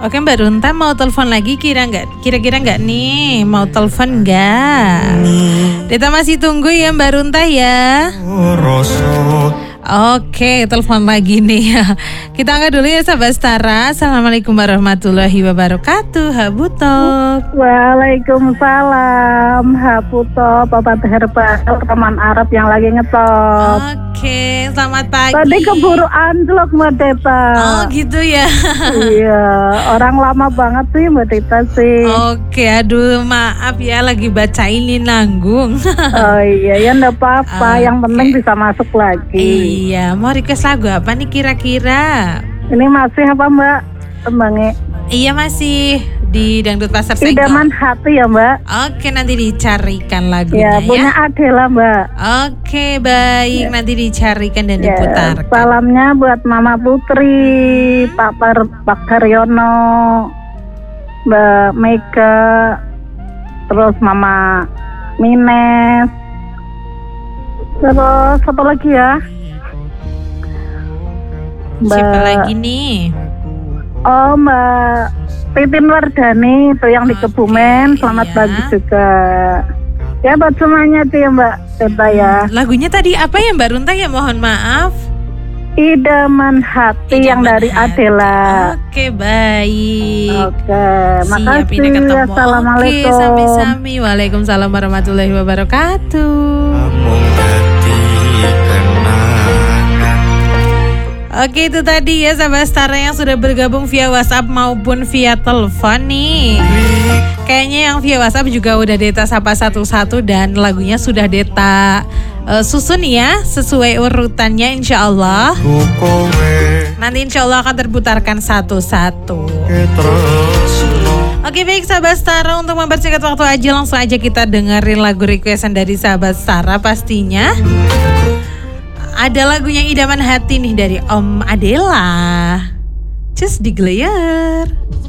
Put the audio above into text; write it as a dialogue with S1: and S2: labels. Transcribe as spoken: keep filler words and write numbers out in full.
S1: Oke Mbak Runta mau telepon lagi kira nggak? Kira-kira nggak nih mau telepon nggak? Kita masih tunggu ya Mbak Runta ya. Oke, telepon lagi nih. Kita angkat dulu ya sahabat Setara. Assalamualaikum warahmatullahi wabarakatuh. Habuto.
S2: Waalaikumsalam. Habuto, Bapak Herbal, teman Arab yang lagi ngetop.
S1: Oke, selamat pagi.
S2: Tadi keburu anjlok Mbak Deta.
S1: Oh gitu ya.
S2: Iya, orang lama banget sih Mbak Deta sih.
S1: Oke, aduh maaf ya lagi baca ini nanggung.
S2: Oh iya, ya enggak apa-apa.
S1: Oke.
S2: Yang penting bisa masuk lagi.
S1: Iya, mau request lagu apa nih kira-kira?
S2: Ini masih apa Mbak? Tembangnya.
S1: Iya masih di Dangdut Pasar Sengkol.
S2: Idaman hati ya Mbak.
S1: Oke, nanti dicarikan lagunya
S2: Ya, punya
S1: ya.
S2: Adela Mbak.
S1: Oke, baik. Nanti dicarikan dan
S2: Ya,
S1: diputarkan.
S2: salamnya buat Mama Putri, Pak Par, Pak Karyono, Mbak Mega, terus Mama Mines, terus satu lagi ya.
S1: Siapa lagi nih?
S2: Oh Mbak Titin Wardani itu yang di
S1: Oke,
S2: Kebumen. Selamat
S1: iya.
S2: pagi juga. Ya buat semuanya tuh ya Mbak Teta ya.
S1: Lagunya tadi apa ya Mbak Runta ya? Mohon maaf.
S2: Idaman hati yang
S1: Idaman
S2: dari
S1: Hati.
S2: Adela.
S1: Oke, baik.
S2: Oke,
S1: Siap
S2: makasih.
S1: ini ketemu.
S2: Assalamualaikum.
S1: Oke, sami-sami. Waalaikumsalam warahmatullahi wabarakatuh. Oke, itu tadi ya sahabat Setara yang sudah bergabung via WhatsApp maupun via telepon nih. Kayaknya yang via WhatsApp juga udah Deta sapa satu-satu dan lagunya sudah Deta uh, susun ya sesuai urutannya insya Allah. Nanti insya Allah akan terputarkan satu-satu. Oke baik sahabat Setara, untuk mempersingkat waktu aja langsung aja kita dengerin lagu requestan dari sahabat Setara pastinya. Ada lagunya Idaman Hati nih dari Om Adela. Cus digelayer.